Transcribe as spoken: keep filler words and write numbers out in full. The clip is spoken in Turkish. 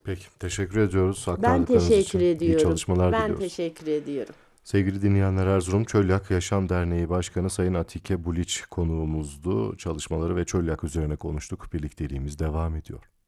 Peki, teşekkür ediyoruz. Ben Aktardıklarınız teşekkür için iyi ediyorum. çalışmalar Ben diliyoruz. teşekkür ediyorum. Sevgili dinleyenler, Erzurum Çölyak Yaşam Derneği Başkanı Sayın Atike Buliç konuğumuzdu. Çalışmaları ve çölyak üzerine konuştuk. Birlikteliğimiz devam ediyor.